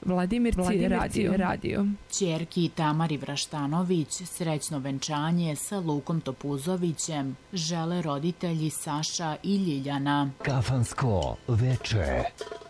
Vladimirci radio. Ćerki Tamari Vraštanović srećno venčanje sa Lukom Topuzovićem žele roditelji Saša i Ljiljana. Kafansko veče.